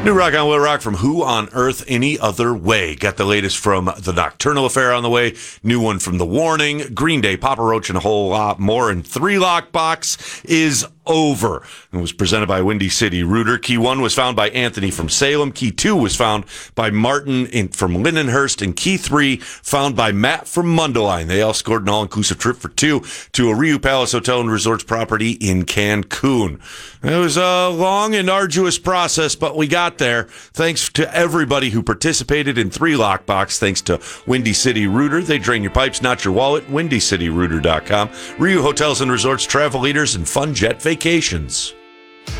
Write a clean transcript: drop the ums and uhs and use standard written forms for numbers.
New rock on Will Rock from Who on Earth Any Other Way. Got the latest from The Nocturnal Affair on the way. New one from The Warning, Green Day, Papa Roach, and a whole lot more. And 3 Lock Box is over. It was presented by Windy City Rooter. Key 1 was found by Anthony from Salem. Key 2 was found by Martin from Lindenhurst. And Key 3 found by Matt from Mundelein. They all scored an all-inclusive trip for 2 to a Riu Palace Hotel and Resorts property in Cancun. It was a long and arduous process, but we got there. Thanks to everybody who participated in 3 Lock Box. Thanks to Windy City Rooter. They drain your pipes, not your wallet. WindyCityRooter.com. Riu Hotels and Resorts, travel leaders, and fun jet vacations.